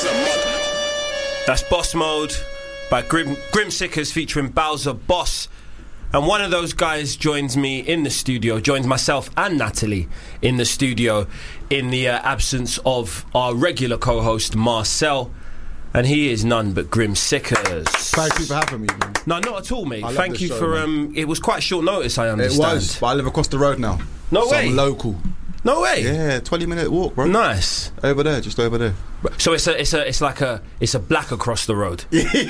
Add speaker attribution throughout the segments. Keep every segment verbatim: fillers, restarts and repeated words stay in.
Speaker 1: That's Boss Mode by Grim, Grim Sickers featuring Bowser Boss. And one of those guys joins me in the studio, joins myself and Natalie in the studio in the uh, absence of our regular co-host Marcel. And he is none but Grim Sickers.
Speaker 2: Thank you for having me, man.
Speaker 1: No, not at all, mate.
Speaker 2: I love
Speaker 1: Thank
Speaker 2: this
Speaker 1: you
Speaker 2: show,
Speaker 1: for...
Speaker 2: man.
Speaker 1: um. It was quite short notice, I
Speaker 2: It
Speaker 1: understand.
Speaker 2: was, but I live across the road now.
Speaker 1: No
Speaker 2: so
Speaker 1: way.
Speaker 2: I'm local.
Speaker 1: No way.
Speaker 2: Yeah, twenty minute walk, bro.
Speaker 1: Nice.
Speaker 2: Over there, just over there.
Speaker 1: So it's a, it's a, it's like a, it's a black across the road.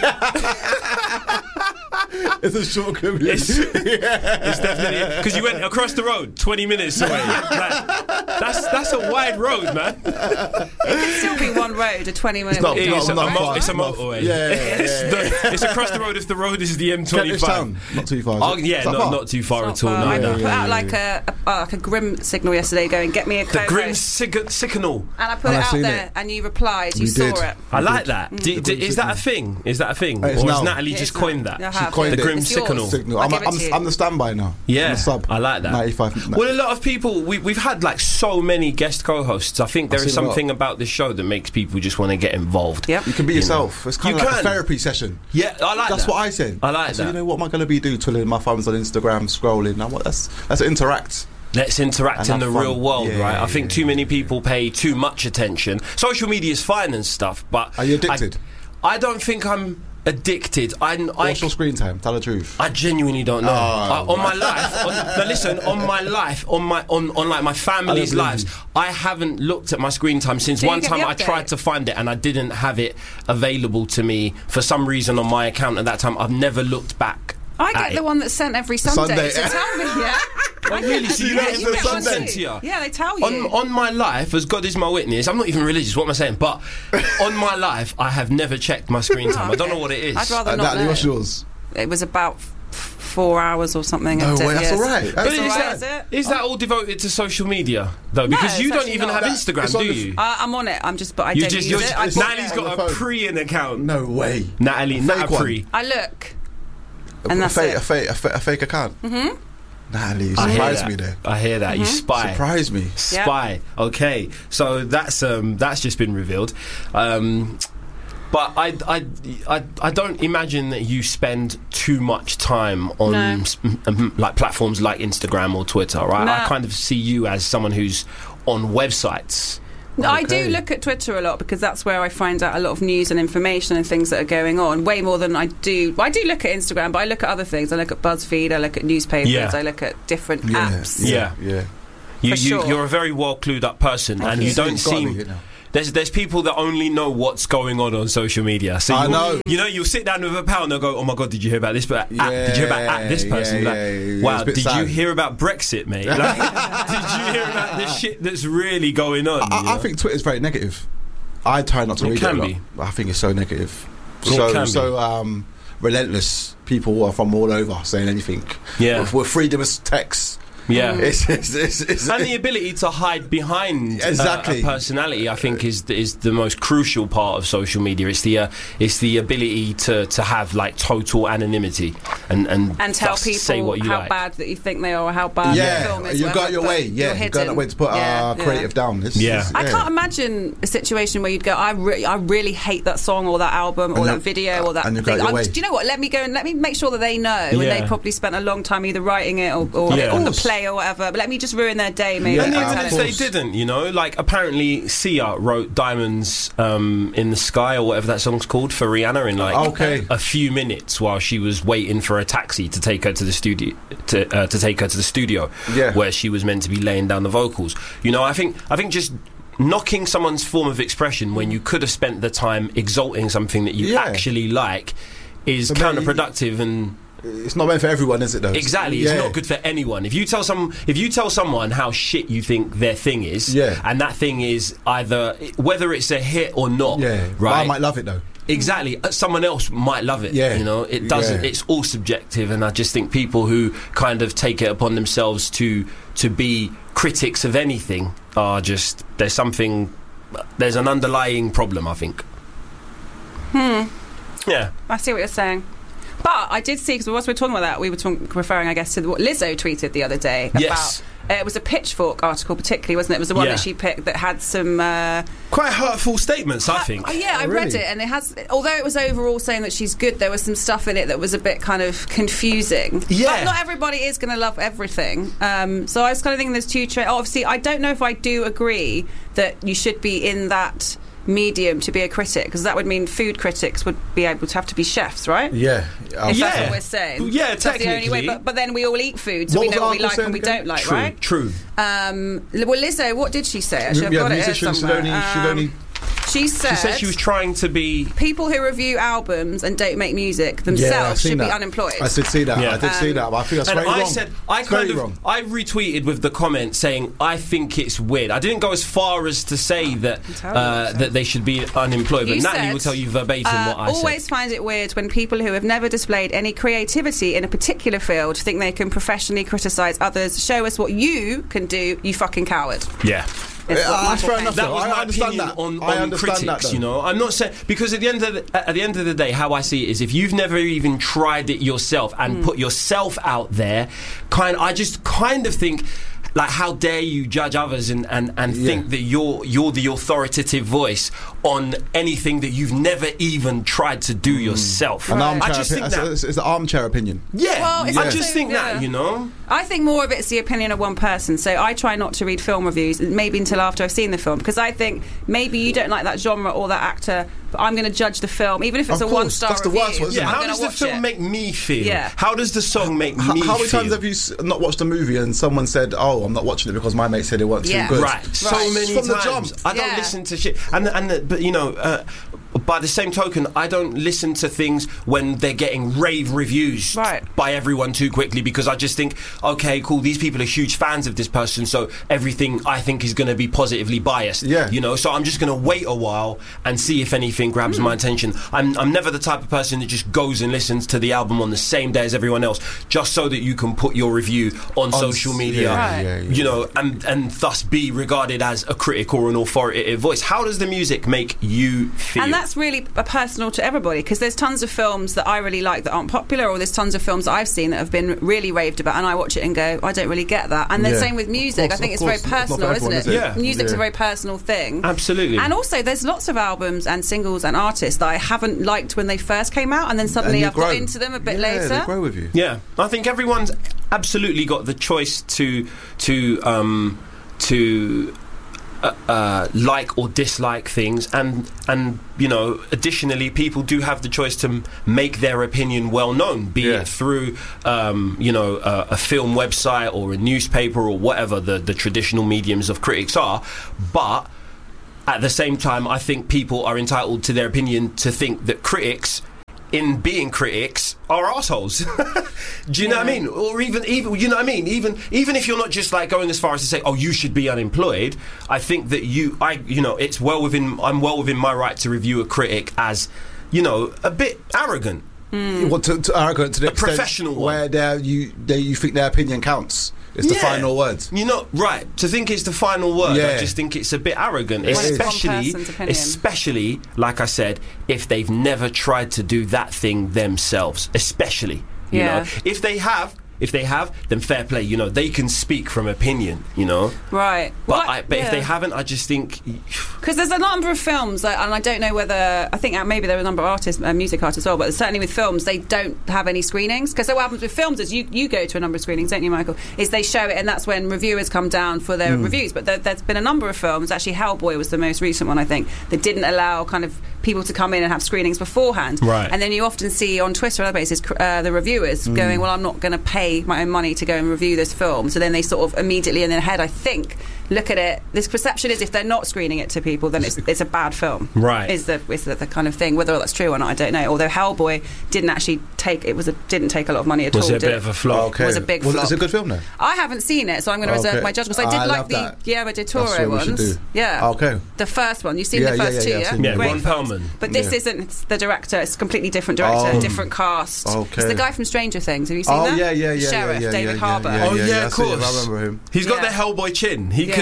Speaker 2: It's a short commute.
Speaker 1: It's, it's definitely because you went across the road, twenty minutes away. Like, that's that's a wide road, man.
Speaker 3: It could still be one road, a twenty-minute
Speaker 2: It's not-
Speaker 3: walk.
Speaker 1: It is a,
Speaker 2: not
Speaker 1: a mo-
Speaker 2: far.
Speaker 1: it's a
Speaker 2: Not-
Speaker 1: motorway.
Speaker 2: yeah, yeah,
Speaker 1: it's,
Speaker 2: yeah,
Speaker 1: the, it's across the road if the road is the M
Speaker 2: Kentish
Speaker 1: twenty-five.
Speaker 2: Town, not too far. is
Speaker 1: Oh
Speaker 2: it?
Speaker 1: yeah,
Speaker 2: Is that
Speaker 1: not,
Speaker 2: far?
Speaker 1: not too far
Speaker 3: It's
Speaker 1: at
Speaker 3: not
Speaker 1: all.
Speaker 3: far.
Speaker 1: No,
Speaker 3: I
Speaker 1: no.
Speaker 3: put out like a, a, uh, like a grim signal yesterday going, get me a
Speaker 1: The
Speaker 3: co-host.
Speaker 1: Grim sig- Signal.
Speaker 3: And I put
Speaker 2: And
Speaker 3: it
Speaker 2: I
Speaker 3: out
Speaker 2: seen
Speaker 3: there
Speaker 2: it.
Speaker 3: and you replied, you
Speaker 2: We
Speaker 3: saw
Speaker 2: did.
Speaker 3: it.
Speaker 1: I like that.
Speaker 3: Mm.
Speaker 1: D-
Speaker 2: The
Speaker 1: d-
Speaker 2: Grim
Speaker 1: is that a
Speaker 2: Signal.
Speaker 1: thing? Is that a thing?
Speaker 2: Uh,
Speaker 1: Or
Speaker 2: it's
Speaker 1: has
Speaker 2: now.
Speaker 1: Natalie
Speaker 3: It
Speaker 1: just
Speaker 3: is
Speaker 1: coined
Speaker 3: now.
Speaker 1: that?
Speaker 3: I
Speaker 2: She
Speaker 3: have.
Speaker 2: coined
Speaker 1: The
Speaker 2: it.
Speaker 1: Grim
Speaker 3: It's yours.
Speaker 1: Signal.
Speaker 2: Signal.
Speaker 3: I'll
Speaker 2: I'm,
Speaker 3: give it
Speaker 2: I'm,
Speaker 3: to you.
Speaker 2: I'm the standby now.
Speaker 1: Yeah,
Speaker 2: I'm the sub.
Speaker 1: I like that.
Speaker 2: ninety-five.
Speaker 1: Well, a lot of people, we, we've had like so many guest co-hosts. I think there
Speaker 2: I've
Speaker 1: is
Speaker 2: seen a lot.
Speaker 1: something about this show that makes people just want to get involved.
Speaker 3: Yep.
Speaker 2: You can be
Speaker 1: You
Speaker 2: yourself.
Speaker 1: know.
Speaker 2: It's kind
Speaker 1: You
Speaker 2: of like
Speaker 1: can.
Speaker 2: a therapy session.
Speaker 1: Yeah, I like
Speaker 2: That's
Speaker 1: that.
Speaker 2: what I said.
Speaker 1: I like
Speaker 2: said,
Speaker 1: that.
Speaker 2: you know what am I going to be doing? Twiddling my thumbs on Instagram, scrolling. Now what? Let's let's interact.
Speaker 1: Let's interact
Speaker 2: And
Speaker 1: in the
Speaker 2: have fun.
Speaker 1: real world,
Speaker 2: Yeah,
Speaker 1: right? I
Speaker 2: yeah,
Speaker 1: think
Speaker 2: yeah,
Speaker 1: too many
Speaker 2: yeah.
Speaker 1: people pay too much attention. Social media is fine and stuff, but
Speaker 2: Are you addicted?
Speaker 1: I, I don't think I'm addicted. I, I,
Speaker 2: What's your screen time? Tell the truth.
Speaker 1: I genuinely don't know.
Speaker 2: Oh,
Speaker 1: I, on my life, on, now listen, on my life, on my on, on like my family's
Speaker 2: believe
Speaker 1: lives,
Speaker 2: you.
Speaker 1: I haven't looked at my screen time since
Speaker 3: Do you
Speaker 1: one
Speaker 3: get
Speaker 1: time
Speaker 3: the
Speaker 1: I
Speaker 3: update?
Speaker 1: tried to find it and I didn't have it available to me for some reason on my account at that time. I've never looked back.
Speaker 3: I
Speaker 1: at
Speaker 3: get
Speaker 1: it.
Speaker 3: the one that's sent every Sunday,
Speaker 2: Sunday.
Speaker 3: so tell me, yeah?
Speaker 1: Oh, really? So you
Speaker 2: Yeah,
Speaker 1: get
Speaker 2: it's
Speaker 1: information
Speaker 2: the Sunday.
Speaker 1: sent to you?
Speaker 3: Yeah, they tell you.
Speaker 1: On, on my life, as God is my witness, I'm not even religious, what am I saying? But on my life, I have never checked my screen time. I don't know what it is.
Speaker 3: I'd rather
Speaker 2: Uh,
Speaker 3: not
Speaker 2: Natalie,
Speaker 3: know.
Speaker 2: what's yours?
Speaker 3: It was about f- four hours or something.
Speaker 2: No
Speaker 3: a day,
Speaker 2: way, that's
Speaker 3: yes.
Speaker 2: all right.
Speaker 1: But
Speaker 2: That's
Speaker 1: is,
Speaker 2: all
Speaker 3: right,
Speaker 1: that,
Speaker 3: is it?
Speaker 1: is that all devoted to social media, though? Because
Speaker 3: it's
Speaker 1: you don't
Speaker 3: actually
Speaker 1: even
Speaker 3: not.
Speaker 1: have
Speaker 3: That-
Speaker 1: Instagram,
Speaker 2: it's on
Speaker 1: do
Speaker 2: the-
Speaker 1: you?
Speaker 3: Uh, I'm on it. I'm just, but I
Speaker 1: You
Speaker 3: don't
Speaker 1: just,
Speaker 3: use
Speaker 1: you're
Speaker 3: it.
Speaker 1: just,
Speaker 3: I bought
Speaker 1: Natalie's
Speaker 3: it.
Speaker 1: got
Speaker 2: On the
Speaker 1: a
Speaker 2: phone.
Speaker 1: pre-in account.
Speaker 2: No way.
Speaker 1: Natalie,
Speaker 2: A
Speaker 1: not
Speaker 2: fake
Speaker 1: a pre.
Speaker 3: I look.
Speaker 2: A,
Speaker 3: And
Speaker 2: a
Speaker 3: that's
Speaker 2: fake,
Speaker 3: it.
Speaker 2: a fake, a fake, a fake account. Mm-hmm. Natalie, you
Speaker 1: I hear
Speaker 2: surprised
Speaker 1: that.
Speaker 2: me there.
Speaker 1: I hear that. You spy.
Speaker 2: Surprise me.
Speaker 1: Spy. Okay, so that's um, that's just been revealed. Um, but I, I, I, I don't imagine that you spend too much time on
Speaker 3: No.
Speaker 1: s- m- m- like platforms like Instagram or Twitter, right?
Speaker 3: No.
Speaker 1: I kind of see you as someone who's on websites.
Speaker 3: I do
Speaker 2: Okay.
Speaker 3: look at Twitter a lot because that's where I find out a lot of news and information and things that are going on, way more than I do. I do look at Instagram, but I look at other things. I look at BuzzFeed, I look at newspapers,
Speaker 1: Yeah.
Speaker 3: I look at different
Speaker 2: Yeah,
Speaker 3: apps.
Speaker 1: Yeah.
Speaker 2: yeah.
Speaker 1: You,
Speaker 3: For
Speaker 1: you,
Speaker 3: sure.
Speaker 1: You're a very well clued up person, and
Speaker 3: you.
Speaker 1: you don't
Speaker 2: It's gotta be,
Speaker 1: seem.
Speaker 2: you know.
Speaker 1: There's there's people that only know what's going on on social media. So
Speaker 2: I
Speaker 1: you'll-
Speaker 2: know.
Speaker 1: You know, you'll sit down with a pal and they'll go, "Oh my god, did you hear about this? But
Speaker 2: Yeah,
Speaker 1: did you hear about at this person?"
Speaker 2: yeah,
Speaker 1: Like,
Speaker 2: yeah, yeah,
Speaker 1: wow,
Speaker 2: it's a bit
Speaker 1: did you
Speaker 2: sad.
Speaker 1: hear about Brexit, mate? Like, did you hear about the shit that's really going on?
Speaker 2: I,
Speaker 1: you
Speaker 2: I
Speaker 1: know?
Speaker 2: think Twitter's very negative. I try not to
Speaker 1: It
Speaker 2: read
Speaker 1: can
Speaker 2: it a lot.
Speaker 1: be.
Speaker 2: I think it's so negative.
Speaker 1: It
Speaker 2: So
Speaker 1: can be.
Speaker 2: so um, relentless. People are from all over saying anything.
Speaker 1: Yeah.
Speaker 2: With, with freedom of text.
Speaker 1: yeah.
Speaker 2: It's, it's, it's, it's,
Speaker 1: And the ability to hide behind uh,
Speaker 2: Exactly.
Speaker 1: a personality, I think, is is the most crucial part of social media. It's the uh, it's the ability to, to have like total anonymity and and,
Speaker 3: And tell
Speaker 1: thus
Speaker 3: people
Speaker 1: say what you
Speaker 3: how
Speaker 1: like.
Speaker 3: bad that you think they are, or how bad the
Speaker 2: yeah,
Speaker 3: film is.
Speaker 2: you've got
Speaker 3: whatever,
Speaker 2: your
Speaker 3: but
Speaker 2: way.
Speaker 3: you're
Speaker 2: Yeah, you've got
Speaker 3: hidden.
Speaker 2: that way to put
Speaker 3: Yeah,
Speaker 2: uh,
Speaker 3: yeah.
Speaker 2: creative down. It's,
Speaker 1: Yeah.
Speaker 2: it's-
Speaker 3: I can't imagine a situation where you'd go, I, re- I really hate that song or that album or
Speaker 2: And
Speaker 3: that
Speaker 2: that-
Speaker 3: video or that
Speaker 2: and you've
Speaker 3: thing.
Speaker 2: got your
Speaker 3: I'm-
Speaker 2: way.
Speaker 3: do you know what? Let me go and let me make sure that they know. And
Speaker 1: Yeah.
Speaker 3: they probably spent a long time either writing it or, or
Speaker 1: Yeah.
Speaker 3: on
Speaker 1: Of
Speaker 3: the
Speaker 2: course.
Speaker 3: play or whatever. But let me just ruin their day, maybe.
Speaker 2: Yeah,
Speaker 1: And
Speaker 3: by
Speaker 1: even
Speaker 3: telling
Speaker 1: if
Speaker 2: of
Speaker 1: they
Speaker 3: them.
Speaker 2: course.
Speaker 1: didn't, you know, like apparently Sia wrote Diamonds um, in the Sky or whatever that song's called for Rihanna in like
Speaker 2: Okay.
Speaker 1: a few minutes while she was waiting for a taxi to take her to the studio to uh, to take her to the studio
Speaker 2: Yeah.
Speaker 1: where she was meant to be laying down the vocals. You know, I think I think just knocking someone's form of expression when you could have spent the time exalting something that you
Speaker 2: Yeah.
Speaker 1: actually like is
Speaker 2: So maybe-
Speaker 1: counterproductive and
Speaker 2: It's not meant for everyone, is it? Though.
Speaker 1: exactly,
Speaker 2: Yeah.
Speaker 1: it's not good for anyone. If you tell some, if you tell someone how shit you think their thing is,
Speaker 2: Yeah.
Speaker 1: and that thing is either whether it's a hit or not,
Speaker 2: Yeah, But
Speaker 1: right?
Speaker 2: I might love it though.
Speaker 1: Exactly, uh, someone else might love it.
Speaker 2: Yeah.
Speaker 1: You know, it doesn't.
Speaker 2: Yeah.
Speaker 1: It's all subjective, and I just think people who kind of take it upon themselves to to be critics of anything are just there's something. There's an underlying problem, I think.
Speaker 3: Hmm.
Speaker 1: Yeah.
Speaker 3: I see what you're saying. But I did see, because whilst we were talking about that, we were talking, referring, I guess, to what Lizzo tweeted the other day
Speaker 1: Yes.
Speaker 3: Uh, it was a Pitchfork article, particularly, wasn't it? It was the one
Speaker 1: Yeah.
Speaker 3: that she picked that had some uh,
Speaker 1: Quite hurtful statements, I think.
Speaker 3: Uh, yeah, I
Speaker 2: Oh,
Speaker 3: read
Speaker 2: really?
Speaker 3: it, and it has. Although it was overall saying that she's good, there was some stuff in it that was a bit kind of confusing.
Speaker 1: Yeah.
Speaker 3: But not everybody is going to love everything. Um, so I was kind of thinking there's two. Tra- obviously, I don't know if I do agree that you should be in that medium to be a critic, because that would mean food critics would be able to have to be chefs, right?
Speaker 2: Yeah.
Speaker 3: If
Speaker 1: Yeah.
Speaker 3: that's what we're saying.
Speaker 1: Yeah,
Speaker 3: That's the only way.
Speaker 1: technically.
Speaker 3: But, but then we all eat food, so
Speaker 2: What
Speaker 3: we
Speaker 2: was
Speaker 3: know
Speaker 2: the
Speaker 3: what we
Speaker 2: article
Speaker 3: like and
Speaker 2: saying
Speaker 3: we
Speaker 2: again?
Speaker 3: don't like,
Speaker 1: True,
Speaker 3: right?
Speaker 1: true.
Speaker 3: Um, well, Lizzo, what did she say? Actually, I've
Speaker 2: yeah,
Speaker 3: got it here
Speaker 2: musicians should
Speaker 3: somewhere.
Speaker 2: only, should
Speaker 3: Um,
Speaker 2: only
Speaker 3: she said,
Speaker 1: She said she was trying to be.
Speaker 3: people who review albums and don't make music
Speaker 2: Yeah, I've
Speaker 3: themselves
Speaker 2: seen
Speaker 3: should be
Speaker 2: that.
Speaker 3: unemployed.
Speaker 2: I did see that.
Speaker 1: Yeah.
Speaker 2: I did see that, but I think that's
Speaker 1: And
Speaker 2: very
Speaker 1: I
Speaker 2: wrong.
Speaker 1: said, I
Speaker 2: It's
Speaker 1: kind
Speaker 2: very
Speaker 1: of,
Speaker 2: wrong.
Speaker 1: I retweeted with the comment saying, I think it's weird. I didn't go as far as to say that
Speaker 3: tell you
Speaker 1: uh,
Speaker 3: what I
Speaker 1: that they should be unemployed, but
Speaker 3: You
Speaker 1: Natalie
Speaker 3: said,
Speaker 1: will tell you verbatim
Speaker 3: Uh,
Speaker 1: what I
Speaker 3: always
Speaker 1: said.
Speaker 3: find it weird when people who have never displayed any creativity in a particular field think they can professionally criticise others. Show us what you can do, you fucking coward.
Speaker 1: Yeah.
Speaker 3: Is
Speaker 2: Yeah,
Speaker 3: what
Speaker 2: that's
Speaker 3: Michael
Speaker 2: fair
Speaker 3: Caine
Speaker 2: enough,
Speaker 3: said.
Speaker 1: That
Speaker 2: though.
Speaker 1: was
Speaker 2: I
Speaker 1: my
Speaker 2: understand
Speaker 1: opinion
Speaker 2: that.
Speaker 1: on,
Speaker 2: I
Speaker 1: on
Speaker 2: understand
Speaker 1: critics,
Speaker 2: that,
Speaker 1: you
Speaker 2: though.
Speaker 1: know. I'm not saying, because at the end of the, at the end of the day, how I see it is, if you've never even tried it yourself and
Speaker 3: Mm.
Speaker 1: put yourself out there, kind, I just kind of think, like, how dare you judge others and, and, and
Speaker 2: Yeah.
Speaker 1: think that you're you're the authoritative voice on anything that you've never even tried to do yourself.
Speaker 2: An
Speaker 3: Right.
Speaker 2: armchair
Speaker 1: I just think
Speaker 2: opinion.
Speaker 1: that.
Speaker 2: It's, it's an armchair opinion.
Speaker 1: Yeah,
Speaker 3: Well, it's
Speaker 1: I
Speaker 3: also-
Speaker 1: just think
Speaker 3: yeah.
Speaker 1: that, you know.
Speaker 3: I think more of it's the opinion of one person. So I try not to read film reviews, maybe until after I've seen the film, because I think maybe you don't like that genre or that actor, but I'm going to judge the film, even if it's
Speaker 2: Of
Speaker 3: a
Speaker 2: course,
Speaker 3: one-star
Speaker 2: that's the
Speaker 3: review.
Speaker 2: worst one, isn't
Speaker 1: Yeah,
Speaker 2: it?
Speaker 3: I'm
Speaker 1: how
Speaker 3: gonna
Speaker 1: does the
Speaker 3: watch
Speaker 1: film
Speaker 3: it.
Speaker 1: make me feel?
Speaker 3: Yeah.
Speaker 1: How does the song make
Speaker 2: H-
Speaker 1: me
Speaker 2: how many
Speaker 1: feel?
Speaker 2: times have you s- not watched a movie and someone said, "Oh, I'm not watching it because my mate said it wasn't
Speaker 3: Yeah.
Speaker 2: too good"?
Speaker 1: Right, so
Speaker 3: Right.
Speaker 1: many
Speaker 2: From the
Speaker 1: times.
Speaker 2: jump.
Speaker 1: I don't
Speaker 3: Yeah.
Speaker 1: listen to shit, and and the, but you know, uh, by the same token, I don't listen to things when they're getting rave reviews
Speaker 3: Right.
Speaker 1: by everyone too quickly, because I just think, okay, cool, these people are huge fans of this person, so everything I think is going to be positively biased.
Speaker 2: Yeah.
Speaker 1: you know, so I'm just going to wait a while and see if anything grabs my attention. I'm I'm never the type of person that just goes and listens to the album on the same day as everyone else, just so that you can put your review on,
Speaker 2: On
Speaker 1: social
Speaker 2: s-
Speaker 1: media.
Speaker 2: yeah,
Speaker 3: Right.
Speaker 2: yeah, yeah.
Speaker 1: You know, and and thus be regarded as a critic or an authoritative voice. How does the music make you feel?
Speaker 3: And that's really uh, personal to everybody, because there's tons of films that I really like that aren't popular, or there's tons of films that I've seen that have been really raved about, and I watch it and go, I don't really get that. And the
Speaker 2: Yeah.
Speaker 3: same with music.
Speaker 2: Of course,
Speaker 3: I think
Speaker 2: of
Speaker 3: it's
Speaker 2: course.
Speaker 3: very
Speaker 2: Not for
Speaker 3: personal,
Speaker 2: everyone,
Speaker 3: isn't
Speaker 2: is
Speaker 3: it?
Speaker 2: it?
Speaker 1: Yeah.
Speaker 3: Music's
Speaker 2: Yeah.
Speaker 3: a very personal thing.
Speaker 1: Absolutely.
Speaker 3: And also, there's lots of albums and singles and artists that I haven't liked when they first came out, and then
Speaker 2: And
Speaker 3: suddenly
Speaker 2: you
Speaker 3: I've got
Speaker 2: grow.
Speaker 3: into them a bit
Speaker 2: yeah,
Speaker 3: later.
Speaker 2: They grow with you.
Speaker 1: yeah, I think everyone's absolutely got the choice to to um, to uh, uh, like or dislike things, and and you know, additionally, people do have the choice to m- make their opinion well known, be
Speaker 2: Yeah.
Speaker 1: it through um, you know uh, a film website or a newspaper or whatever the the traditional mediums of critics are, but at the same time, I think people are entitled to their opinion to think that critics, in being critics, are assholes. Do you know what I mean? Or even, even, you know what I mean? Even, even if you're not just like going as far as to say, "Oh, you should be unemployed," I think that you, I, you know, it's well within, I'm well within my right to review a critic as, you know, a bit arrogant.
Speaker 3: Mm.
Speaker 2: Well, to, to arrogant to the
Speaker 1: A
Speaker 2: extent
Speaker 1: professional one.
Speaker 2: where their you they, you think their opinion counts. It's the
Speaker 1: Yeah.
Speaker 2: final word.
Speaker 1: You know, right? To think it's the final word, I
Speaker 2: Yeah.
Speaker 1: just think it's a bit arrogant,
Speaker 2: It is.
Speaker 1: especially,
Speaker 3: One person's opinion.
Speaker 1: especially, like I said, if they've never tried to do that thing themselves. Especially, you
Speaker 3: Yeah.
Speaker 1: know, if they have, if they have, then fair play. You know, they can speak from opinion. You know,
Speaker 3: Right.
Speaker 1: but
Speaker 3: Well,
Speaker 1: I, but if
Speaker 3: yeah.
Speaker 1: they haven't, I just think.
Speaker 3: Because there's a number of films, like, and I don't know whether, I think uh, maybe there are a number of artists, uh, music artists as well, but certainly with films, they don't have any screenings. Because what happens with films is you, you go to a number of screenings, don't you, Michael? Is they show it, and that's when reviewers come down for their reviews. But there, there's been a number of films, actually Hellboy was the most recent one, I think, that didn't allow kind of people to come in and have screenings beforehand.
Speaker 1: Right.
Speaker 3: And then you often see on Twitter and other places cr- uh, the reviewers going, well, I'm not going to pay my own money to go and review this film. So then they sort of immediately in their head, I think, look at it. This perception is if they're not screening it to people, then it's it's a bad film.
Speaker 1: Right.
Speaker 3: Is the is the, the kind of thing. Whether that's true or not, I don't know. Although Hellboy didn't actually take it was a didn't take a lot of money at
Speaker 1: Was
Speaker 3: all.
Speaker 1: it a
Speaker 3: did
Speaker 1: bit of a flop?
Speaker 2: Okay.
Speaker 3: Was a big
Speaker 2: Was
Speaker 3: flop.
Speaker 2: it a good film though?
Speaker 3: I haven't seen it, so I'm going to
Speaker 2: Okay.
Speaker 3: reserve my judgment. Because I did
Speaker 2: I
Speaker 3: like
Speaker 2: love
Speaker 3: the
Speaker 2: that.
Speaker 3: Guillermo del
Speaker 2: That's
Speaker 3: Toro
Speaker 2: what we should
Speaker 3: ones.
Speaker 2: do.
Speaker 3: Yeah.
Speaker 2: Okay.
Speaker 3: The first one. You've seen
Speaker 2: Yeah,
Speaker 3: the
Speaker 2: yeah,
Speaker 3: first
Speaker 2: yeah,
Speaker 3: two,
Speaker 2: yeah,
Speaker 3: yeah?
Speaker 2: I've seen
Speaker 1: Yeah,
Speaker 3: Great
Speaker 1: Ron
Speaker 3: films.
Speaker 1: Perlman.
Speaker 3: But this
Speaker 2: Yeah.
Speaker 3: isn't the director. It's a completely different director,
Speaker 2: Oh.
Speaker 3: different cast.
Speaker 2: Okay.
Speaker 3: It's the guy from Stranger Things. Have you seen
Speaker 2: Oh
Speaker 3: that?
Speaker 2: yeah, yeah, yeah,
Speaker 3: Sheriff
Speaker 2: yeah, yeah,
Speaker 3: David
Speaker 2: yeah,
Speaker 3: Harbour.
Speaker 2: Yeah, yeah,
Speaker 1: Oh, yeah,
Speaker 2: yeah,
Speaker 1: of
Speaker 2: I see him,
Speaker 1: course.
Speaker 2: I remember him.
Speaker 1: He's got
Speaker 3: Yeah.
Speaker 1: the Hellboy chin. He
Speaker 3: Yeah.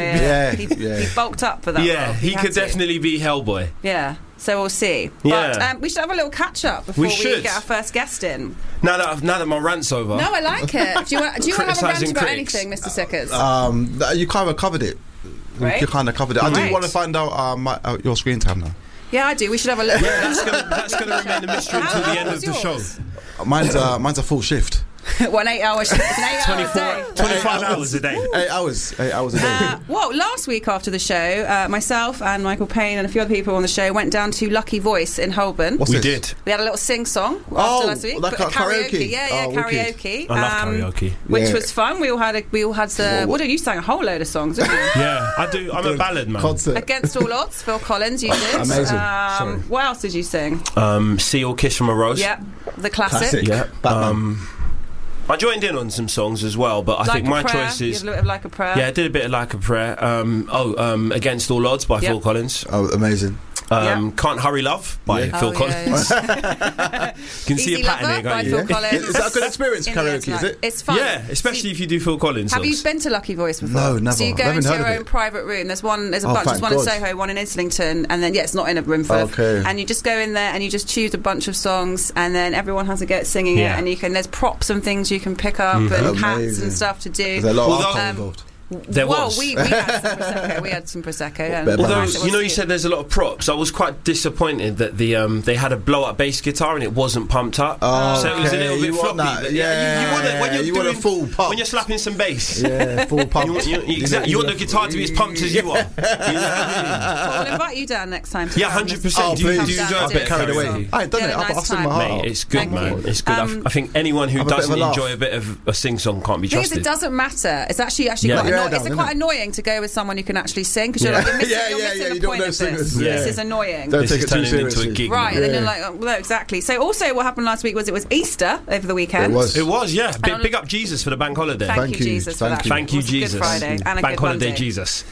Speaker 3: Hellboy.
Speaker 1: be-
Speaker 2: Yeah,
Speaker 3: he,
Speaker 2: yeah.
Speaker 3: he bulked up for that.
Speaker 1: Yeah,
Speaker 3: role.
Speaker 1: he
Speaker 3: had
Speaker 1: could
Speaker 3: to.
Speaker 1: definitely be Hellboy.
Speaker 3: Yeah. So we'll see.
Speaker 1: Yeah.
Speaker 3: But um, we should have a little catch up before
Speaker 1: We
Speaker 3: we,
Speaker 1: should.
Speaker 3: get our first guest in.
Speaker 1: Now that now that my rant's over.
Speaker 3: No, I like it. Do you want, do you want to have a rant
Speaker 1: Criticising
Speaker 3: about
Speaker 1: critics.
Speaker 3: anything, Mister Sickers?
Speaker 2: Um, th- you kind of covered it.
Speaker 3: Right.
Speaker 2: You kind of covered it. I do
Speaker 3: Right.
Speaker 2: want to find out uh, my, uh, your screen time now.
Speaker 3: yeah, I do. We should have a little.
Speaker 1: That's gonna, that's gonna remain a mystery until the end of the show.
Speaker 2: Mine's uh, mine's a full shift.
Speaker 3: One eight hour shift. It's an eight hour
Speaker 1: twenty-four,
Speaker 3: day.
Speaker 1: twenty-five
Speaker 2: Eight
Speaker 1: hours a day.
Speaker 2: Eight hours. Eight hours a day.
Speaker 3: Uh, well, last week after the show, uh, myself and Michael Payne and a few other people on the show went down to Lucky Voice in Holborn.
Speaker 2: What's
Speaker 1: We
Speaker 2: this?
Speaker 1: did.
Speaker 3: We had a little sing-song after
Speaker 2: Oh,
Speaker 3: last week.
Speaker 2: like
Speaker 3: but
Speaker 2: a karaoke?
Speaker 3: Yeah, yeah,
Speaker 2: Oh, wicked.
Speaker 3: karaoke.
Speaker 1: I love
Speaker 3: um,
Speaker 1: karaoke.
Speaker 3: Which
Speaker 2: Yeah.
Speaker 3: was fun. We all had a, we all had the.
Speaker 2: Whoa.
Speaker 3: What did you sang a whole load of songs, didn't you?
Speaker 1: Yeah, I do. I'm a ballad man.
Speaker 2: Concert.
Speaker 3: Against All Odds, Phil Collins, you did.
Speaker 2: Amazing.
Speaker 3: Um,
Speaker 2: Sorry.
Speaker 3: what else did you sing?
Speaker 1: Um, See or Kiss from a Rose.
Speaker 3: Yep, the classic.
Speaker 2: Classic.
Speaker 1: Yeah.
Speaker 2: Batman.
Speaker 1: Um, I joined in on some songs as well, but I
Speaker 3: Like
Speaker 1: think
Speaker 3: a
Speaker 1: my
Speaker 3: prayer.
Speaker 1: choice
Speaker 3: You
Speaker 1: is.
Speaker 3: have a little bit of Like a Prayer.
Speaker 1: Yeah, I did a bit of Like a Prayer. Um, oh, um, Against All Odds by
Speaker 3: Yep.
Speaker 1: Phil Collins.
Speaker 2: Oh, amazing.
Speaker 1: Um,
Speaker 3: Yeah.
Speaker 1: Can't Hurry Love by
Speaker 2: Yeah.
Speaker 1: Phil
Speaker 3: Oh,
Speaker 1: Collins.
Speaker 3: yeah,
Speaker 1: You can see
Speaker 3: Easy
Speaker 1: a pattern
Speaker 3: Lover
Speaker 1: here,
Speaker 3: by
Speaker 1: can't
Speaker 3: Phil
Speaker 1: you?
Speaker 3: Collins.
Speaker 2: Is that a good experience,
Speaker 3: In the
Speaker 2: karaoke,
Speaker 3: Air
Speaker 2: is
Speaker 3: Tonight.
Speaker 2: it?
Speaker 3: It's fun.
Speaker 1: Yeah, especially if you do Phil Collins
Speaker 3: Have you
Speaker 1: songs.
Speaker 3: been to Lucky Voice before?
Speaker 2: No, never.
Speaker 3: So you go
Speaker 2: Never
Speaker 3: into
Speaker 2: heard
Speaker 3: your
Speaker 2: of
Speaker 3: own
Speaker 2: it.
Speaker 3: private room. There's one. There's a
Speaker 2: Oh,
Speaker 3: bunch. There's
Speaker 2: thank
Speaker 3: one
Speaker 2: God.
Speaker 3: in Soho, one in Islington, and then yeah, it's not in a room full. of-
Speaker 2: Okay.
Speaker 3: And you just go in there and you just choose a bunch of songs, and then everyone has a go at singing
Speaker 1: Yeah.
Speaker 3: it, and you can. There's props and things you can pick up,
Speaker 1: Mhm.
Speaker 3: and hats
Speaker 2: Amazing.
Speaker 3: and stuff to do.
Speaker 2: There's a lot of
Speaker 1: Although-
Speaker 2: alcohol
Speaker 3: Um,
Speaker 2: involved.
Speaker 1: There
Speaker 3: well,
Speaker 1: was.
Speaker 3: we, we had some prosecco. We had some prosecco. Yeah.
Speaker 2: Better
Speaker 1: Although,
Speaker 2: balance.
Speaker 3: It
Speaker 1: you
Speaker 3: was
Speaker 1: know, you
Speaker 3: good.
Speaker 1: said there's a lot of props. I was quite disappointed that the um, they had a blow-up bass guitar and it wasn't pumped up.
Speaker 2: Oh,
Speaker 1: so it was a
Speaker 2: okay.
Speaker 1: little bit
Speaker 2: You want
Speaker 1: floppy.
Speaker 2: that?
Speaker 1: But yeah, you, you want it when
Speaker 2: Yeah,
Speaker 1: you're
Speaker 2: you want a
Speaker 1: doing,
Speaker 2: full pump.
Speaker 1: when you're slapping some bass.
Speaker 2: Yeah, full pump.
Speaker 1: You want, you, you, exactly, you want the guitar to be as pumped as you are. You know what I mean?
Speaker 3: Well, I'll invite you down next time. to
Speaker 1: Yeah,
Speaker 3: come.
Speaker 1: one hundred percent.
Speaker 2: Oh,
Speaker 1: Do you,
Speaker 2: please.
Speaker 1: do you
Speaker 3: Come
Speaker 1: enjoy
Speaker 3: down
Speaker 1: a
Speaker 3: to
Speaker 1: bit
Speaker 3: it.
Speaker 1: of
Speaker 2: carried away.
Speaker 1: karaoke?
Speaker 2: I ain't done
Speaker 3: Yeah,
Speaker 2: it.
Speaker 3: nice
Speaker 2: I've I've sung my
Speaker 3: time.
Speaker 2: heart
Speaker 1: Mate,
Speaker 2: out.
Speaker 1: it's good,
Speaker 3: Thank
Speaker 1: man.
Speaker 3: you.
Speaker 1: It's good. I f-
Speaker 3: Um,
Speaker 1: I think anyone who
Speaker 2: have a bit of
Speaker 1: doesn't
Speaker 2: a laugh.
Speaker 1: enjoy a bit of a sing song can't be
Speaker 3: The thing is,
Speaker 1: trusted.
Speaker 3: it doesn't matter. It's actually actually
Speaker 1: Yeah.
Speaker 3: quite
Speaker 2: Yeah,
Speaker 3: annoying.
Speaker 2: down,
Speaker 3: It's
Speaker 2: isn't
Speaker 3: quite
Speaker 2: it?
Speaker 3: annoying to go with someone who can actually sing because
Speaker 1: Yeah.
Speaker 3: you're, like, you're missing,
Speaker 2: Yeah,
Speaker 3: you're
Speaker 2: yeah,
Speaker 3: missing
Speaker 2: yeah,
Speaker 3: the
Speaker 2: you don't
Speaker 3: point
Speaker 2: know
Speaker 3: of this.
Speaker 2: singers.
Speaker 3: This
Speaker 1: Yeah.
Speaker 3: is annoying.
Speaker 2: Don't
Speaker 1: This
Speaker 2: take
Speaker 1: is
Speaker 2: it too
Speaker 1: turning into a
Speaker 2: seriously.
Speaker 1: gig.
Speaker 3: Right,
Speaker 1: now.
Speaker 3: and then
Speaker 2: Yeah.
Speaker 3: you're like, oh, no, exactly. So also what happened last week was it was Easter over the weekend.
Speaker 2: It was.
Speaker 1: It was, yeah. Big,
Speaker 3: on-
Speaker 1: big up Jesus for the bank holiday.
Speaker 3: Thank,
Speaker 2: Thank
Speaker 3: you,
Speaker 2: you,
Speaker 3: Jesus, for
Speaker 2: thank
Speaker 3: that.
Speaker 2: you.
Speaker 1: Thank you,
Speaker 3: It was a
Speaker 1: Jesus.
Speaker 3: Good Friday and a
Speaker 1: Bank
Speaker 3: good
Speaker 1: holiday,
Speaker 3: Monday.
Speaker 1: Jesus.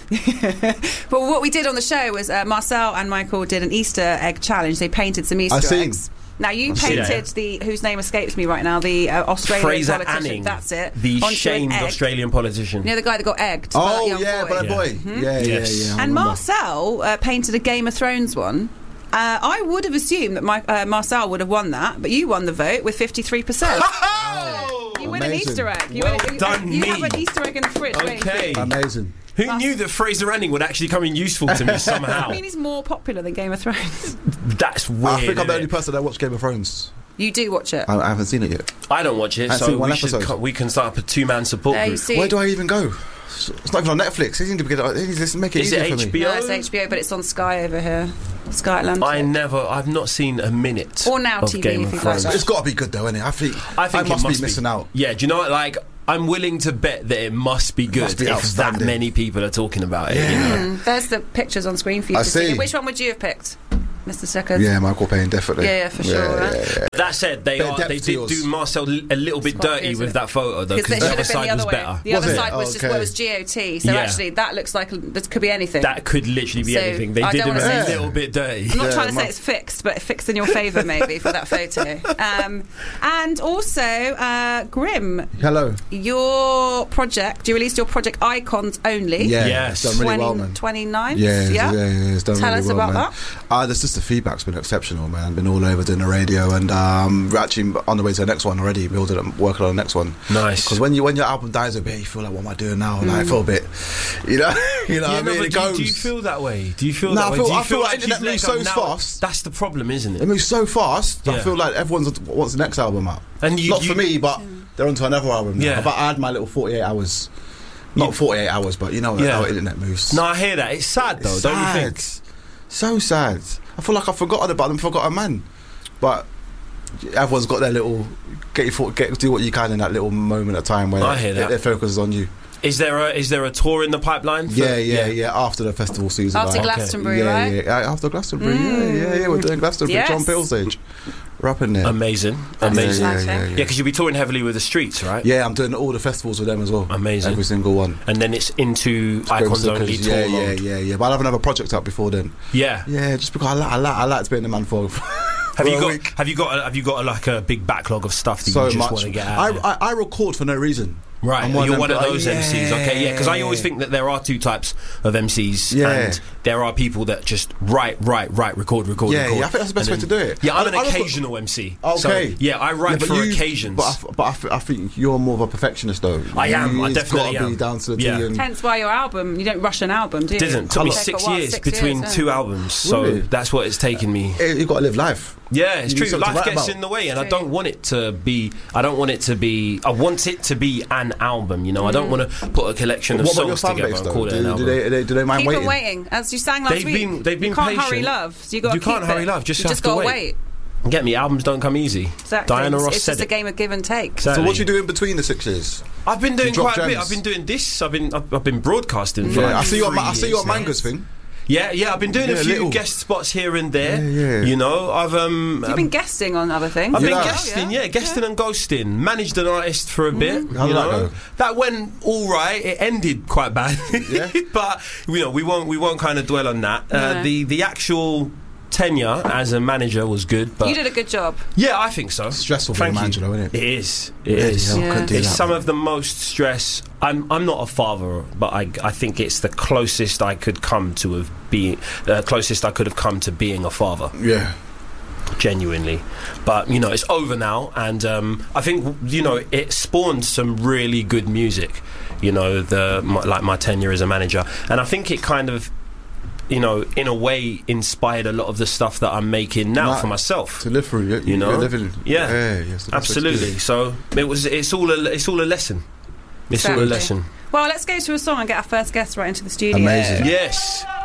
Speaker 3: But what we did on the show was uh, Marcel and Michael did an Easter egg challenge. They painted some Easter
Speaker 2: I've seen.
Speaker 3: eggs. Now you
Speaker 1: seen
Speaker 3: painted
Speaker 1: it.
Speaker 3: the whose name escapes me right now, the uh, Australian
Speaker 1: Fraser
Speaker 3: politician.
Speaker 1: Anning,
Speaker 3: That's it.
Speaker 1: the
Speaker 3: onto an
Speaker 1: shamed
Speaker 3: egg.
Speaker 1: Australian politician.
Speaker 3: You know the guy that got egged. by that
Speaker 2: Oh,
Speaker 3: young
Speaker 2: yeah,
Speaker 3: boy?
Speaker 2: but a
Speaker 1: Yeah.
Speaker 2: boy. Yeah, yeah,
Speaker 1: Yes.
Speaker 2: yeah. I
Speaker 3: And
Speaker 2: remember.
Speaker 3: Marcel uh, painted a Game of Thrones one. Uh, I would have assumed that my, uh, Marcel would have won that, but you won the vote with fifty-three percent.
Speaker 1: Oh!
Speaker 3: You win an
Speaker 2: Amazing.
Speaker 3: Easter egg. You,
Speaker 1: Well
Speaker 3: win, you,
Speaker 1: done,
Speaker 3: you
Speaker 1: me.
Speaker 3: have an Easter egg in the fridge. waiting for
Speaker 1: Okay.
Speaker 3: you.
Speaker 2: Amazing.
Speaker 1: Who knew that Fraser Anning would actually come in useful to me somehow?
Speaker 3: I mean, he's more popular than Game of Thrones.
Speaker 1: That's weird.
Speaker 2: I think I'm the
Speaker 1: isn't
Speaker 2: only
Speaker 1: it?
Speaker 2: person that watched Game of Thrones.
Speaker 3: You do watch it.
Speaker 2: I, I haven't seen it yet.
Speaker 1: I don't watch it,
Speaker 2: I've
Speaker 1: so
Speaker 2: seen one
Speaker 1: we, should
Speaker 2: episode.
Speaker 1: co- we can start up a two-man support
Speaker 3: There you
Speaker 1: group.
Speaker 3: see.
Speaker 2: Where do I even go? It's not even on Netflix. They need to get it. They need to make it
Speaker 1: Is
Speaker 2: easier
Speaker 1: it
Speaker 2: for me.
Speaker 1: H B O?
Speaker 3: No, it's H B O, but it's on Sky over here. Sky Atlantic.
Speaker 1: I never, I've not seen a minute
Speaker 3: Or Now
Speaker 1: of
Speaker 3: T V
Speaker 1: Game
Speaker 3: if
Speaker 1: of
Speaker 3: you'd like
Speaker 1: Thrones.
Speaker 3: that.
Speaker 2: It's got to be good though, innit? I think.
Speaker 1: I think
Speaker 2: I must,
Speaker 1: it must
Speaker 2: be missing out.
Speaker 1: Yeah, do you know what? Like, I'm willing to bet that it must be good
Speaker 2: Must be
Speaker 1: if that
Speaker 2: outstanding.
Speaker 1: many people are talking about it.
Speaker 2: Yeah.
Speaker 1: You know?
Speaker 3: Mm, there's the pictures on screen for you
Speaker 2: I
Speaker 3: to see.
Speaker 2: see.
Speaker 3: Which one would you have picked, Mister Stickers?
Speaker 2: Yeah, Michael Payne, definitely.
Speaker 3: Yeah, yeah, for sure,
Speaker 2: Yeah,
Speaker 3: right?
Speaker 2: yeah, yeah.
Speaker 1: That said, they
Speaker 2: Bit of
Speaker 1: are,
Speaker 2: depth
Speaker 1: they
Speaker 2: to
Speaker 1: did
Speaker 2: yours.
Speaker 1: do Marcel li- a little bit
Speaker 3: It's quite
Speaker 1: dirty
Speaker 3: weird,
Speaker 1: with
Speaker 3: isn't it?
Speaker 1: that photo though,
Speaker 3: Because
Speaker 1: because
Speaker 3: they
Speaker 1: the
Speaker 3: should
Speaker 1: other
Speaker 3: have been the
Speaker 1: side was
Speaker 3: other way.
Speaker 1: better.
Speaker 3: The
Speaker 2: Was
Speaker 3: other
Speaker 2: it?
Speaker 3: side was just
Speaker 2: Okay.
Speaker 3: well, it was G O T. So
Speaker 1: Yeah.
Speaker 3: actually, that looks like this could be anything.
Speaker 1: That could literally be
Speaker 3: So,
Speaker 1: anything. They
Speaker 3: I
Speaker 1: did
Speaker 3: don't
Speaker 1: them a
Speaker 3: wanna
Speaker 2: say-
Speaker 1: little bit dirty.
Speaker 3: I'm not
Speaker 2: Yeah,
Speaker 3: trying to say
Speaker 2: must-
Speaker 3: it's fixed, but fixed in your favour maybe for that photo. Um, and also, uh, Grim,
Speaker 2: Hello.
Speaker 3: your project, you released your project Icons Only.
Speaker 2: Yeah,
Speaker 1: Yes.
Speaker 2: it's done really well, man.
Speaker 3: twenty-ninth.
Speaker 2: Yeah,
Speaker 3: yeah.
Speaker 2: yeah, yeah, it's done
Speaker 3: Tell
Speaker 2: really
Speaker 3: us
Speaker 2: well,
Speaker 3: about
Speaker 2: man.
Speaker 3: that.
Speaker 2: Uh, there's just the feedback's been exceptional, man. Been all over doing the radio, and um, we're actually on the way to the next one already. Building, it, working on the next one.
Speaker 1: Nice.
Speaker 2: Because when you when your album dies a bit, you feel like, what am I doing now? Like, I feel a bit, you know, you know.
Speaker 1: Yeah,
Speaker 2: what I
Speaker 1: no,
Speaker 2: mean,
Speaker 1: but
Speaker 2: it
Speaker 1: do,
Speaker 2: goes.
Speaker 1: do you feel that way? Do you feel
Speaker 2: No,
Speaker 1: that
Speaker 2: I
Speaker 1: way?
Speaker 2: feel-
Speaker 1: do you
Speaker 2: I feel like
Speaker 1: like
Speaker 2: internet
Speaker 1: you've
Speaker 2: moves
Speaker 1: let go
Speaker 2: so
Speaker 1: now?
Speaker 2: fast.
Speaker 1: That's the problem, isn't
Speaker 2: It
Speaker 1: it?
Speaker 2: moves so fast. I
Speaker 1: Yeah.
Speaker 2: feel like everyone's wants the next album out.
Speaker 1: And you,
Speaker 2: Not
Speaker 1: you,
Speaker 2: for me, but they're onto another album. Now.
Speaker 1: Yeah.
Speaker 2: But I had my little forty-eight hours. Not
Speaker 1: You-
Speaker 2: forty-eight hours, but you know
Speaker 1: Yeah.
Speaker 2: how internet moves.
Speaker 1: No, I hear that. It's sad though,
Speaker 2: It's
Speaker 1: don't you
Speaker 2: sad.
Speaker 1: think?
Speaker 2: So sad. I feel like I've forgotten about them, forgotten man. But everyone's got their little get your foot, get do what you can in that little moment of time where
Speaker 1: I hear that.
Speaker 2: their focus is on you.
Speaker 1: Is there a is there a tour in the pipeline? For,
Speaker 2: Yeah, yeah, yeah. After the festival season,
Speaker 3: After
Speaker 2: like,
Speaker 3: Glastonbury,
Speaker 2: yeah,
Speaker 3: right?
Speaker 2: yeah, yeah. After Glastonbury,
Speaker 3: Mm.
Speaker 2: yeah, yeah, yeah. We're doing Glastonbury,
Speaker 3: Yes.
Speaker 2: John Peel stage. We're up in there.
Speaker 1: Amazing,
Speaker 3: That's
Speaker 1: amazing.
Speaker 2: Yeah,
Speaker 3: exciting.
Speaker 2: yeah, yeah,
Speaker 1: Yeah,
Speaker 2: yeah.
Speaker 1: because you'll be touring heavily with the Streets, right?
Speaker 2: Yeah, I'm doing all the festivals with them as well.
Speaker 1: Amazing.
Speaker 2: Every single one.
Speaker 1: And then it's into Icons Only tour.
Speaker 2: yeah, yeah,
Speaker 1: mode.
Speaker 2: yeah, yeah. But I'll have another project up before then.
Speaker 1: Yeah.
Speaker 2: Yeah, just because I like, I like, I like to be in the man for.
Speaker 1: Have
Speaker 2: for
Speaker 1: you
Speaker 2: a
Speaker 1: got
Speaker 2: week.
Speaker 1: have you got a, have you got a, like a big backlog of stuff that
Speaker 2: So
Speaker 1: you just
Speaker 2: much.
Speaker 1: want to get out?
Speaker 2: I,
Speaker 1: there?
Speaker 2: I I record for no reason.
Speaker 1: Right,
Speaker 2: I'm
Speaker 1: you're
Speaker 2: them
Speaker 1: one of
Speaker 2: people,
Speaker 1: those
Speaker 2: like,
Speaker 1: M Cs, okay? Yeah, because I always
Speaker 2: yeah.
Speaker 1: think that there are two types of M Cs,
Speaker 2: Yeah.
Speaker 1: and there are people that just write, write, write, record, record,
Speaker 2: Yeah,
Speaker 1: record.
Speaker 2: yeah, I think that's the best
Speaker 1: and
Speaker 2: way
Speaker 1: then-
Speaker 2: to do it.
Speaker 1: Yeah, I'm
Speaker 2: I-
Speaker 1: an
Speaker 2: I just-
Speaker 1: occasional M C.
Speaker 2: Okay.
Speaker 1: So, yeah, I write
Speaker 2: Yeah, but
Speaker 1: for
Speaker 2: you-
Speaker 1: occasions.
Speaker 2: But I, f- but I, f- I think you're more of a perfectionist, though.
Speaker 1: I am,
Speaker 2: You-
Speaker 1: I
Speaker 2: it's
Speaker 1: definitely
Speaker 2: gotta
Speaker 1: am.
Speaker 2: be down to the
Speaker 1: Yeah.
Speaker 2: T. And
Speaker 3: Hence why your album, you don't rush an album, do you?
Speaker 1: Didn't. Took me
Speaker 3: Take a
Speaker 1: six
Speaker 3: while,
Speaker 1: years
Speaker 3: six
Speaker 1: between
Speaker 3: years, yeah.
Speaker 1: two albums, so
Speaker 2: Really?
Speaker 1: that's what it's taken me.
Speaker 2: Eh, you got to live life.
Speaker 1: Yeah, it's
Speaker 2: You need
Speaker 1: true.
Speaker 2: something to
Speaker 1: Life
Speaker 2: write
Speaker 1: gets
Speaker 2: about.
Speaker 1: in the way, and I
Speaker 3: True.
Speaker 1: don't want it to be. I don't want it to be. I want it to be an album. You know, I don't
Speaker 3: Mm.
Speaker 1: want to put a collection of
Speaker 2: What about your
Speaker 1: songs
Speaker 2: fan
Speaker 1: together
Speaker 2: base,
Speaker 1: and
Speaker 2: though?
Speaker 1: call it an
Speaker 2: Do, do,
Speaker 1: album.
Speaker 2: they, they, do they mind
Speaker 3: Keep
Speaker 2: waiting?
Speaker 3: them waiting, as you sang last
Speaker 1: They've
Speaker 3: week.
Speaker 1: been- they've been
Speaker 3: you can't hurry
Speaker 1: patient.
Speaker 3: love, so you got to
Speaker 1: You
Speaker 3: keep
Speaker 1: can't hurry
Speaker 3: it.
Speaker 1: love, just
Speaker 3: you
Speaker 1: have
Speaker 3: just
Speaker 1: to
Speaker 3: gotta
Speaker 1: wait.
Speaker 3: wait.
Speaker 1: Get me? Albums don't come easy.
Speaker 3: Exactly.
Speaker 1: Diana
Speaker 3: it's,
Speaker 1: Ross
Speaker 3: it's
Speaker 1: said
Speaker 3: just a
Speaker 1: it.
Speaker 3: game of give and take.
Speaker 1: Exactly.
Speaker 2: So what you do in between the six years?
Speaker 1: I've been doing
Speaker 2: You drop
Speaker 1: quite a bit.
Speaker 2: gems.
Speaker 1: I've been doing this. I've been. I've, I've been broadcasting. For
Speaker 2: Yeah,
Speaker 1: like
Speaker 2: I see you. At,
Speaker 1: three
Speaker 2: Ma- I see you
Speaker 1: years
Speaker 2: at
Speaker 1: now.
Speaker 2: Mango's thing.
Speaker 1: Yeah, yeah. I've been doing
Speaker 2: Yeah,
Speaker 1: a few
Speaker 2: little.
Speaker 1: guest spots here and there.
Speaker 2: Yeah, yeah.
Speaker 1: You know, I've um.
Speaker 3: You've been guesting on other things.
Speaker 1: I've been
Speaker 2: Yeah.
Speaker 1: guesting, yeah, guesting and ghosting. Managed an artist for a bit,
Speaker 2: How
Speaker 1: you
Speaker 2: did that
Speaker 1: know.
Speaker 2: go?
Speaker 1: That went all right. It ended quite bad,
Speaker 2: Yeah.
Speaker 1: but you know we won't we won't kind of dwell on that. Uh,
Speaker 3: No.
Speaker 1: The the actual tenure as a manager was good, but
Speaker 3: You did a good job.
Speaker 1: yeah, I think so.
Speaker 2: Stressful being a
Speaker 1: Thank
Speaker 2: manager,
Speaker 1: you.
Speaker 2: though, isn't it?
Speaker 1: It is. It
Speaker 2: Bloody
Speaker 1: is.
Speaker 2: hell,
Speaker 3: Yeah.
Speaker 2: couldn't do
Speaker 1: It's
Speaker 2: that,
Speaker 1: some
Speaker 2: man.
Speaker 1: of the most stress. I'm I'm not a father, but I I think it's the closest I could come to have being uh, closest I could have come to being a father.
Speaker 2: Yeah.
Speaker 1: Genuinely, but you know it's over now, and um, I think you know it spawned some really good music. You know the my, like my tenure as a manager, and I think it kind of, you know, in a way inspired a lot of the stuff that I'm making now
Speaker 2: Nah,
Speaker 1: for myself.
Speaker 2: To live through, you,
Speaker 1: You know?
Speaker 2: you're living.
Speaker 1: Yeah.
Speaker 2: yeah yes, that's the best way to do
Speaker 1: Absolutely.
Speaker 2: it.
Speaker 1: So it was. It's all a. It's all a lesson. It's all a
Speaker 3: Exactly.
Speaker 1: lesson.
Speaker 3: Well, let's go to a song and get our first guest right into the studio.
Speaker 2: Amazing.
Speaker 1: Yes.